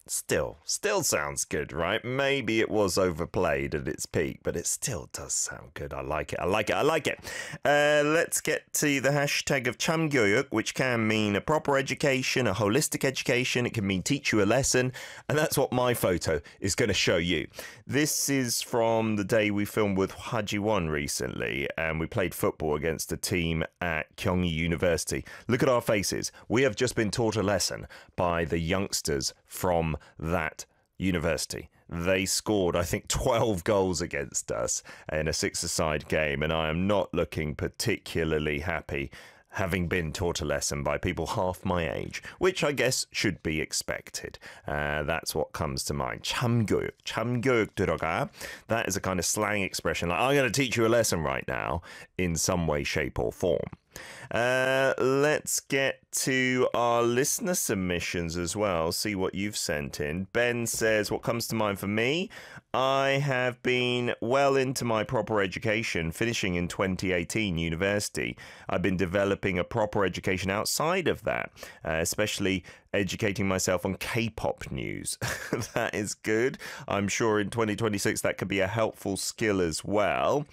Still sounds good, right? Maybe it was overplayed at its peak, but it still does sound good. I like it. Let's get to the hashtag of chamgyoyuk, which can mean a proper education, a holistic education. It can mean teach you a lesson, and that's what my photo is going to show you. This is from the day we filmed with Haji-won recently, and we played football against a team at Kyunghee University. Look at our faces. We have just been taught a lesson by the youngsters from that university. They scored, I think, 12 goals against us in a six-a-side game, and I am not looking particularly happy having been taught a lesson by people half my age, which I guess should be expected. That's what comes to mind. 참교육 들어가. That is a kind of slang expression, like, I'm going to teach you a lesson right now, in some way, shape or form. Let's get to our listener submissions as well, see what you've sent in. Ben says, what comes to mind for me? I have been well into my proper education, finishing in 2018 university. I've been developing a proper education outside of that, especially educating myself on K-pop news. That is good. I'm sure in 2026 that could be a helpful skill as well.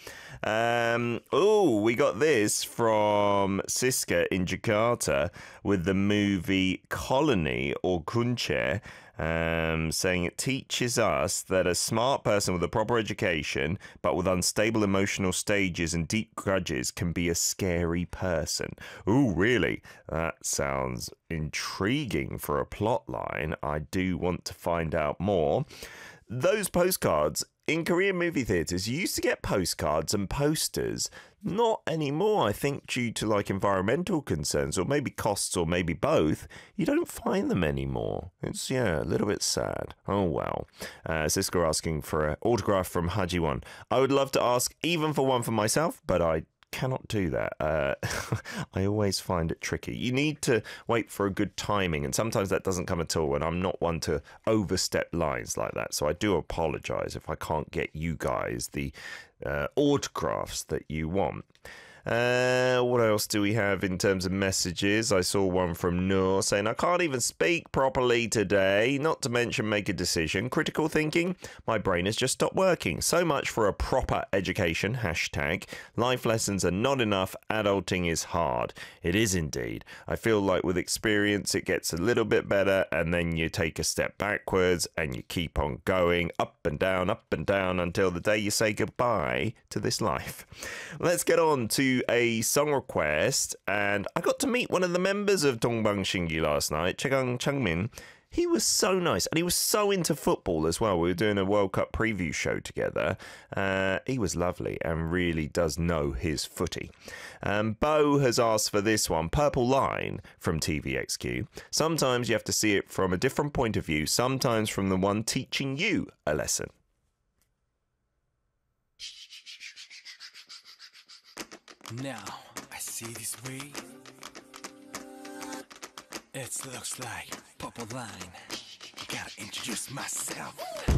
We got this from Siska in Jakarta with the movie Colony or Kunche, saying it teaches us that a smart person with a proper education but with unstable emotional stages and deep grudges can be a scary person. Ooh, really? That sounds intriguing for a plot line. I do want to find out more. Those postcards in Korean movie theatres, you used to get postcards and posters. Not anymore, I think, due to like environmental concerns or maybe costs or maybe both. You don't find them anymore. It's, a little bit sad. Oh, well. Siska asking for an autograph from Haji-won. I would love to ask even for one for myself, but I cannot do that. I always find it tricky. You need to wait for a good timing, and sometimes that doesn't come at all, and I'm not one to overstep lines like that, so I do apologize if I can't get you guys the autographs that you want. What else do we have in terms of messages? I saw one from Noor saying, I can't even speak properly today, not to mention make a decision. Critical thinking, my brain has just stopped working. So much for a proper education, hashtag. Life lessons are not enough, adulting is hard. It is indeed. I feel like with experience it gets a little bit better, and then you take a step backwards and you keep on going up and down until the day you say goodbye to this life. Let's get on to a song request, and I got to meet one of the members of Dongbang Shingi last night, Chaegang Changmin. He was so nice, and he was so into football as well. We were doing a World Cup preview show together. He was lovely and really does know his footy. Bo has asked for this one, Purple Line from TVXQ. Sometimes you have to see it from a different point of view, sometimes from the one teaching you a lesson. Now, I see this way. It looks like Purple Line. Gotta introduce myself.